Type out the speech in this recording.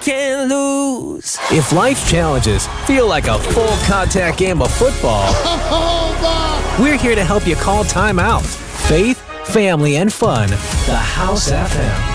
can't lose. If life's challenges feel like a full contact game of football, we're here to help you call time out. Faith, family, and fun. The House FM.